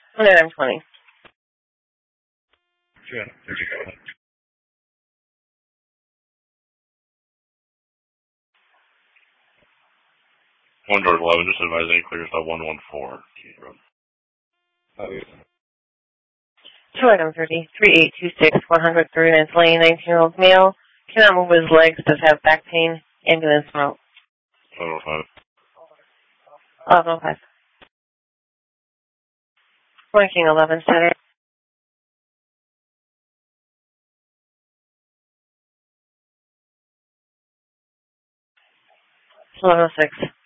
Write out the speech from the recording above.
I'm 20. Yeah. 1 George 11, just advising clears at 114. 230, 3826, 139 lane, 19-year-old male. Cannot move his legs, does have back pain, ambulance route. 1105. 1105. Ranking 11 center. 1106.